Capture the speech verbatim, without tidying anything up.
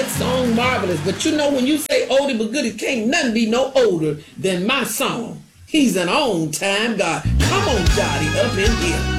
that song marvelous. But you know, when you say oldie but goodie, can't nothing be no older than my song. He's an on time God. Come on, Dottie, up in here.